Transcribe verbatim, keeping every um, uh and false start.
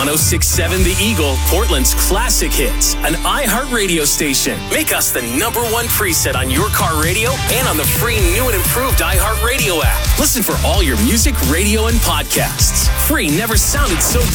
oh six point seven The Eagle, Portland's classic hits, an iHeartRadio station. Make us the number one preset on your car radio and on the free new and improved iHeartRadio app. Listen for all your music, radio, and podcasts. Free never sounded so